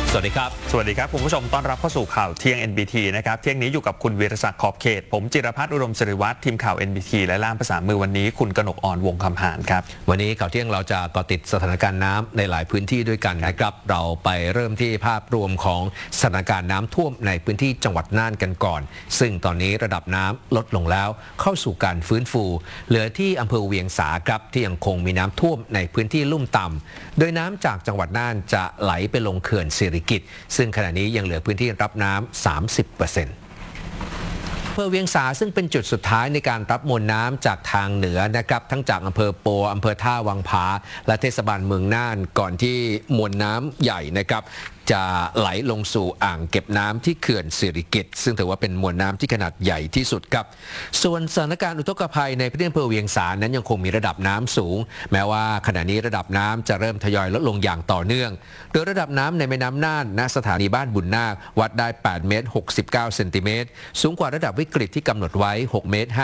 สวัสดีครับคุณผู้ชมต้อนรับเข้าสู่ข่าวเที่ยง NBT นะครับเที่ยงนี้อยู่กับคุณวีรศักดิ์ขอบเขตผมจิรพัฒน์อุดมศิริวัฒน์ทีมข่าว NBT และล่ามภาษามือวันนี้คุณกนกอ่อนวงคำหานครับวันนี้ข่าวเที่ยงเราจะเกาะติดสถานการณ์น้ำในหลายพื้นที่ด้วยกันนะครับเราไปเริ่มที่ภาพรวมของสถานการณ์น้ำท่วมในพื้นที่จังหวัดน่านกันก่อนซึ่งตอนนี้ระดับน้ำลดลงแล้วเข้าสู่การฟื้นฟูเหลือที่อำเภอเวียงสาครับที่ยังคงมีน้ำท่วมในพื้นที่ลุ่มต่ำโดยน้ำจากจังหวัดน่านจะไหลไปลงเขื่อนสิริกิติ์ซึ่งขณะนี้ยังเหลือพื้นที่รับน้ำ 30%อำเภอเวียงสาซึ่งเป็นจุดสุดท้ายในการรับมวลน้ำจากทางเหนือนะครับทั้งจากอำเภอปัวอำเภอท่าวังผาและเทศบาลเมืองน่านก่อนที่มวลน้ำใหญ่นะครับจะไหลลงสู่อ่างเก็บน้ำที่เขื่อนสิริกิติ์ซึ่งถือว่าเป็นมวลน้ำที่ขนาดใหญ่ที่สุดครับส่วนสถานการณ์อุทกภัยในพื้นที่อำเภอเวียงสานั้นยังคงมีระดับน้ำสูงแม้ว่าขณะนี้ระดับน้ำจะเริ่มทยอยลดลงอย่างต่อเนื่องโดยระดับน้ำในแม่น้ำน่านณสถานีบ้านบุญนาควัดได้8 เมตร 69 เซนติเมตรสูงกว่าระดับวิกฤตที่กำหนดไว้6 เมตร